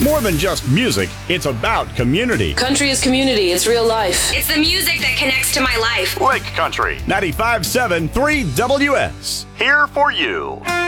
More than just music, it's about community. Country is community. It's real life. It's the music that connects to my life. Lake Country 95.7 3 WS. Here for you.